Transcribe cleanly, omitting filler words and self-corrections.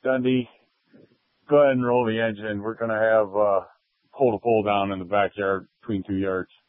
Dundee, go ahead and roll the engine. We're going to have pole to pole down in the backyard between 2 yards.